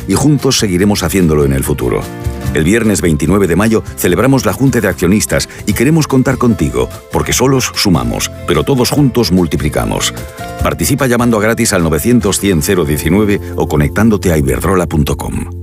y juntos seguiremos haciéndolo en el futuro. El viernes 29 de mayo celebramos la Junta de Accionistas y queremos contar contigo, porque solos sumamos, pero todos juntos multiplicamos. Participa llamando a gratis al 900 100 019 o conectándote a iberdrola.com.